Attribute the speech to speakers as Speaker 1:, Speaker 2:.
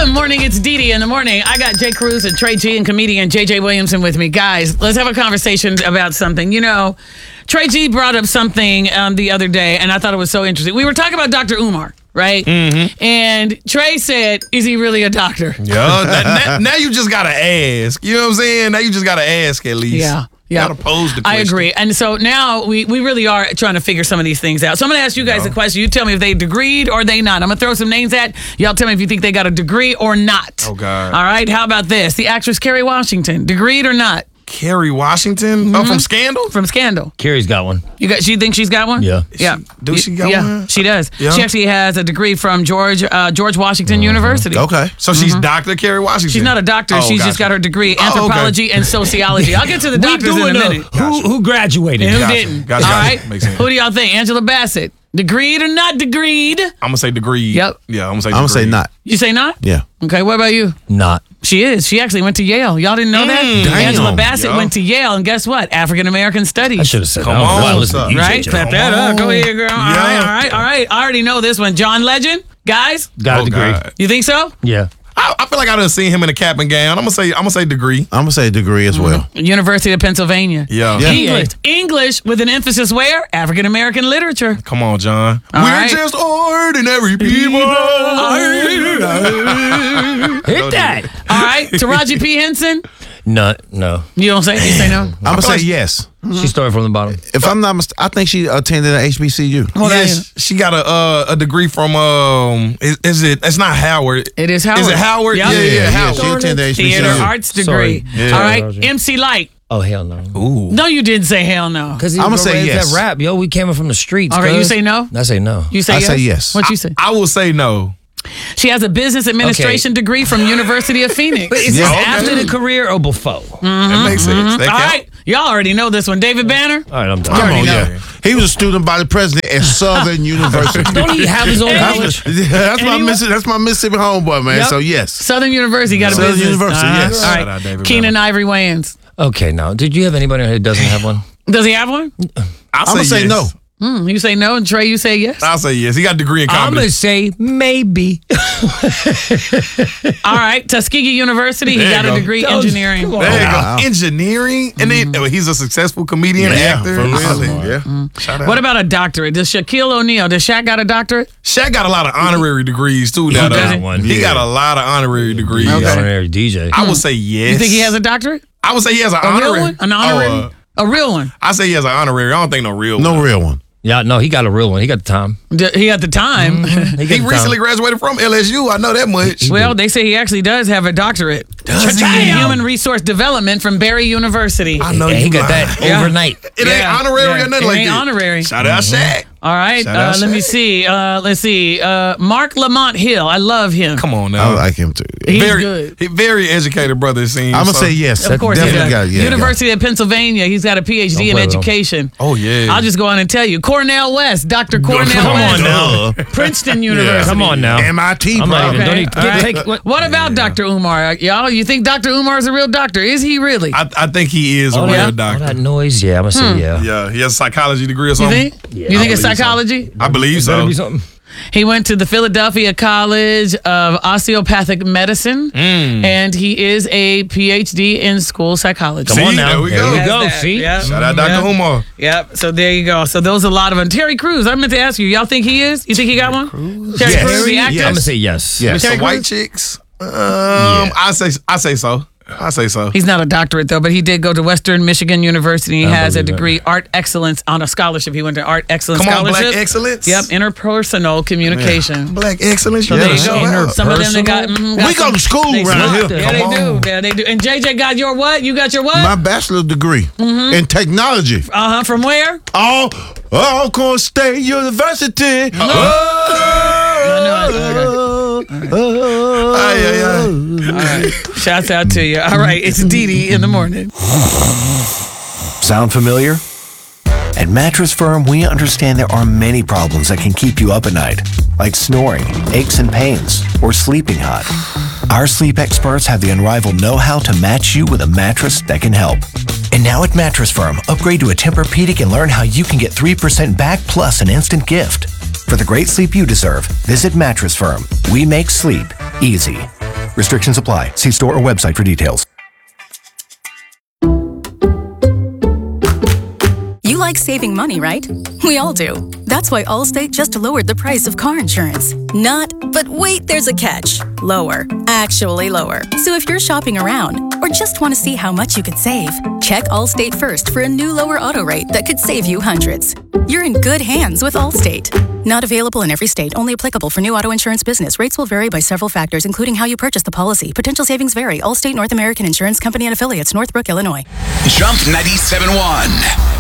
Speaker 1: Good morning. It's Dee Dee in the morning. I got Jay Cruz and Trey G and comedian JJ Williamson with me. Guys, let's have a conversation about something. You know, Trey G brought up something the other day, and I thought it was so interesting. We were talking about Dr. Umar, right? Mm-hmm. And Trey said, is he really a doctor?
Speaker 2: Yeah. Now you just got to ask. You know what I'm saying? Now you just got to ask at least.
Speaker 1: Yeah.
Speaker 2: You got to pose the question.
Speaker 1: I agree. And so now we really are trying to figure some of these things out. So I'm going to ask you guys a question. You tell me if they degreed or they not. I'm going to throw some names at. Y'all tell me if you think they got a degree or not.
Speaker 2: Oh, God.
Speaker 1: All right. How about this? The actress Kerry Washington, degreed or not?
Speaker 2: Kerry Washington?
Speaker 1: Mm-hmm.
Speaker 2: Oh, from Scandal?
Speaker 1: From Scandal.
Speaker 3: Carrie's got one.
Speaker 1: She thinks she's got one?
Speaker 3: Yeah.
Speaker 1: Yeah.
Speaker 2: She got one?
Speaker 1: She does.
Speaker 2: Yeah.
Speaker 1: She actually has a degree from George Washington University.
Speaker 2: Okay. So she's Dr. Kerry Washington.
Speaker 1: She's not a doctor. She's
Speaker 2: gotcha.
Speaker 1: just got her degree, anthropology and sociology. I'll get to the doctors in a minute.
Speaker 3: Who graduated?
Speaker 1: And who
Speaker 2: Gotcha.
Speaker 1: didn't?
Speaker 2: Gotcha.
Speaker 1: All right.
Speaker 2: Makes sense.
Speaker 1: Who do y'all think? Angela Bassett. Degreed or not degreed?
Speaker 2: I'm going to say degreed.
Speaker 1: Yep.
Speaker 2: Yeah, I'm going to say
Speaker 4: I'm going to say not.
Speaker 1: You say not?
Speaker 4: Yeah.
Speaker 1: Okay, what about you?
Speaker 3: Not.
Speaker 1: She is. She actually went to Yale. Y'all didn't know that?
Speaker 4: Damn.
Speaker 1: Angela Bassett
Speaker 2: Yo.
Speaker 1: went to Yale, and guess what? African American Studies.
Speaker 3: I should have said
Speaker 2: Come
Speaker 3: that.
Speaker 2: on,
Speaker 3: Wow,
Speaker 2: what's up?
Speaker 1: Right?
Speaker 3: JJ.
Speaker 1: Clap that up. Go ahead, girl. All
Speaker 2: Yeah.
Speaker 1: right. I already know this one. John Legend? Guys?
Speaker 3: Got a degree.
Speaker 2: God.
Speaker 1: You think so?
Speaker 3: Yeah.
Speaker 2: I feel like I done seen him in a cap and gown. I'm gonna say degree.
Speaker 4: I'm going to say degree as well.
Speaker 1: University of Pennsylvania.
Speaker 2: Yeah.
Speaker 4: Yeah.
Speaker 1: English with an emphasis where? African American literature.
Speaker 2: Come on, John.
Speaker 1: All
Speaker 2: We're
Speaker 1: right.
Speaker 2: just ordinary people.
Speaker 3: Hit that.
Speaker 1: All right. Taraji P. Henson?
Speaker 3: No.
Speaker 1: You don't say? You say no?
Speaker 4: I'm going to say yes.
Speaker 3: She started from the bottom.
Speaker 4: If I'm not mistaken, I think she attended at HBCU.
Speaker 1: Hold on.
Speaker 2: Yes, she got a degree from is it? It's not Howard.
Speaker 1: It is Howard.
Speaker 2: Is it Howard?
Speaker 1: Yep.
Speaker 2: Yeah, Howard.
Speaker 4: She attended
Speaker 1: Theater
Speaker 4: HBCU.
Speaker 1: arts degree.
Speaker 3: Sorry.
Speaker 2: Yeah.
Speaker 1: All right.
Speaker 3: Roger.
Speaker 1: MC Light.
Speaker 3: Oh, hell no.
Speaker 2: Ooh.
Speaker 1: No, you didn't say hell no.
Speaker 3: Because
Speaker 4: I'ma say yes.
Speaker 3: that rap, yo. We came from the streets.
Speaker 1: All right, you
Speaker 3: cuz.
Speaker 1: say no?
Speaker 3: I say no.
Speaker 1: You say
Speaker 4: I
Speaker 1: yes?
Speaker 4: say yes.
Speaker 1: What you say?
Speaker 2: I will say no.
Speaker 1: She has a business administration degree from University of Phoenix.
Speaker 3: Is
Speaker 4: Yeah.
Speaker 3: this
Speaker 4: Okay.
Speaker 3: after the career or before?
Speaker 2: That makes sense. That
Speaker 1: All
Speaker 2: count.
Speaker 1: right. Y'all already know this one. David Banner?
Speaker 3: All right, I'm done.
Speaker 4: Come
Speaker 1: already
Speaker 4: on,
Speaker 1: know.
Speaker 4: yeah. He was a student body president at Southern University.
Speaker 3: Don't he have his own college?
Speaker 4: That's my Mississippi homeboy, man.
Speaker 1: Yep.
Speaker 4: So yes.
Speaker 1: Southern University got a
Speaker 4: Southern
Speaker 1: business.
Speaker 4: University, yes.
Speaker 1: All
Speaker 2: Shout out
Speaker 1: right.
Speaker 2: David
Speaker 1: Keenan Ivory Wayans.
Speaker 3: Okay, now, did you have anybody who doesn't have one?
Speaker 1: Does he have one?
Speaker 2: I'll
Speaker 4: I'm going to say
Speaker 2: yes.
Speaker 4: no.
Speaker 1: You say no, and Trey, you say yes?
Speaker 2: I'll say yes. He got a degree in
Speaker 3: I'm
Speaker 2: comedy.
Speaker 3: going to say maybe.
Speaker 1: All right. Tuskegee University, he
Speaker 2: There
Speaker 1: got
Speaker 2: you
Speaker 1: a
Speaker 2: go.
Speaker 1: degree
Speaker 3: Come on.
Speaker 1: engineering.
Speaker 3: Come on.
Speaker 2: There you
Speaker 4: Wow.
Speaker 2: go. Engineering. And then he's a successful comedian, actor.
Speaker 4: for real.
Speaker 2: Solid.
Speaker 4: Yeah.
Speaker 2: Shout out.
Speaker 1: What about a doctorate? Does Shaquille O'Neal, does Shaq got a doctorate?
Speaker 2: Shaq got a lot of honorary degrees too now.
Speaker 1: does
Speaker 2: though.
Speaker 1: he?
Speaker 3: One.
Speaker 2: He
Speaker 4: Yeah.
Speaker 2: got a lot of honorary degrees.
Speaker 1: Okay.
Speaker 3: Honorary DJ.
Speaker 2: I would say yes.
Speaker 1: You think he has a doctorate?
Speaker 2: I would say he has an
Speaker 1: A
Speaker 2: honorary.
Speaker 1: real one? An honorary? A real one?
Speaker 2: I say he has an honorary. I don't think no real one.
Speaker 4: No real one.
Speaker 3: Yeah, no, he got a real one. He got the time.
Speaker 1: He had the time.
Speaker 2: He recently graduated from LSU. I know that much.
Speaker 1: Well, they say he actually does have a doctorate.
Speaker 2: Does he?
Speaker 1: In human resource development from Barry University.
Speaker 2: I know
Speaker 3: Yeah,
Speaker 2: you
Speaker 3: he got
Speaker 2: lying.
Speaker 3: that
Speaker 1: Yeah.
Speaker 3: overnight.
Speaker 2: It ain't
Speaker 1: Yeah.
Speaker 2: honorary
Speaker 1: Yeah.
Speaker 2: or nothing
Speaker 1: It
Speaker 2: like
Speaker 1: ain't
Speaker 2: that.
Speaker 1: honorary.
Speaker 2: Shout out Shaq.
Speaker 1: All right.
Speaker 2: Shout out
Speaker 1: Let me
Speaker 2: Shaq.
Speaker 1: see. Let's see. Mark Lamont Hill. I love him.
Speaker 2: Come on
Speaker 4: I
Speaker 2: now.
Speaker 4: like him too.
Speaker 1: He's
Speaker 2: very,
Speaker 1: good.
Speaker 2: very educated brother. It seems.
Speaker 4: I'm going to
Speaker 2: So-
Speaker 4: say yes.
Speaker 1: Of course, he
Speaker 4: Definitely
Speaker 1: does.
Speaker 4: got it. Yeah,
Speaker 1: University of Pennsylvania. He's got a PhD in
Speaker 3: play with him.
Speaker 1: education.
Speaker 2: Oh yeah.
Speaker 1: I'll just go on and tell you. Cornell West. Dr. Cornell
Speaker 2: come
Speaker 1: West.
Speaker 2: on now.
Speaker 1: Princeton University.
Speaker 3: Come on now.
Speaker 4: MIT,
Speaker 3: I'm not
Speaker 4: probably.
Speaker 3: even. Don't
Speaker 1: Okay.
Speaker 3: even
Speaker 1: All right.
Speaker 3: take.
Speaker 1: What about Dr. Umar? Y'all, you think Dr. Umar is a real doctor? Is he really?
Speaker 2: I think he is a
Speaker 3: All
Speaker 2: real
Speaker 3: that, all
Speaker 2: doctor.
Speaker 3: that noise? Yeah, I'm going to say yeah.
Speaker 2: Yeah, he has a psychology degree or
Speaker 1: You
Speaker 2: something.
Speaker 1: think?
Speaker 3: Yeah,
Speaker 1: You
Speaker 3: I
Speaker 1: think it's
Speaker 2: believe so.
Speaker 1: psychology?
Speaker 2: I believe
Speaker 3: Better
Speaker 2: so.
Speaker 3: be something.
Speaker 1: He went to the Philadelphia College of Osteopathic Medicine, and he is a PhD in school psychology.
Speaker 3: Come
Speaker 2: See,
Speaker 3: on now.
Speaker 2: there we
Speaker 3: There
Speaker 2: go.
Speaker 3: we
Speaker 1: Has
Speaker 3: go.
Speaker 1: that.
Speaker 3: See?
Speaker 1: Yep.
Speaker 2: Shout out Dr. Umar.
Speaker 1: Yep. So there you go. So those are a lot of them. Terry Crews. I meant to ask you. Y'all think he is? You think he got one? Terry
Speaker 4: Yes.
Speaker 1: Crews, the actor.
Speaker 4: Yes.
Speaker 3: I'm going to say yes.
Speaker 4: Yes.
Speaker 1: Terry
Speaker 2: Some white
Speaker 1: Crews?
Speaker 2: chicks. I say so. I say so.
Speaker 1: He's not a doctorate though, but he did go to Western Michigan University. He has a
Speaker 3: believe it.
Speaker 1: degree, art excellence, on a scholarship. He went to art excellence
Speaker 2: Come on,
Speaker 1: scholarship.
Speaker 2: black excellence.
Speaker 1: Yep, interpersonal communication.
Speaker 2: Black excellence.
Speaker 1: So there you
Speaker 2: Yeah,
Speaker 1: go.
Speaker 2: shout out.
Speaker 1: Some of them they got.
Speaker 4: We go to school
Speaker 1: they
Speaker 4: around
Speaker 1: smart.
Speaker 4: here.
Speaker 1: Yeah, they
Speaker 2: Come on.
Speaker 1: do. Yeah, they do. And JJ got your what? You got your what?
Speaker 4: My bachelor's degree in technology.
Speaker 1: From where?
Speaker 4: Alcorn State University.
Speaker 1: All right. Shouts out to you. All right, it's Dee Dee in the morning.
Speaker 5: Sound familiar? At Mattress Firm, we understand there are many problems that can keep you up at night, like snoring, aches and pains, or sleeping hot. Our sleep experts have the unrivaled know-how to match you with a mattress that can help. And now at Mattress Firm, upgrade to a Tempur-Pedic and learn how you can get 3% back plus an instant gift. For the great sleep you deserve, visit Mattress Firm. We make sleep easy. Restrictions apply. See store or website for details.
Speaker 6: You like saving money, right? We all do. That's why Allstate just lowered the price of car insurance. Not, but wait, there's a catch. Lower. Actually lower. So if you're shopping around or just want to see how much you could save, check Allstate first for a new lower auto rate that could save you hundreds. You're in good hands with Allstate. Not available in every state. Only applicable for new auto insurance business. Rates will vary by several factors, including how you purchase the policy. Potential savings vary. Allstate North American Insurance Company and Affiliates, Northbrook, Illinois.
Speaker 7: Jump 97.1.